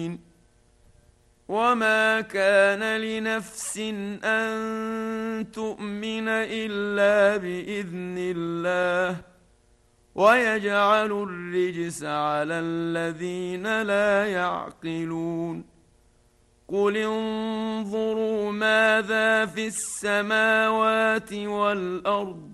وما كان لنفس أن تؤمن إلا بإذن الله ويجعل الرجس على الذين لا يعقلون قل انظروا ماذا في السماوات والأرض